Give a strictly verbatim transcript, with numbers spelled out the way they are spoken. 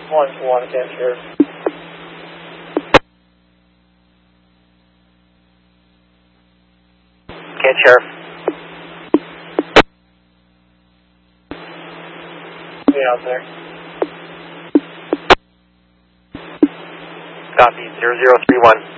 one to one again, Sheriff. Again, Sheriff. Be out there. Copy, zero zero three one.